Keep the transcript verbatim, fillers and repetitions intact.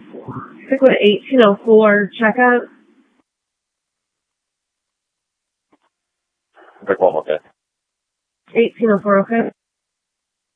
Stick with eighteen oh four checkout. Pick one, okay. eighteen oh four, okay?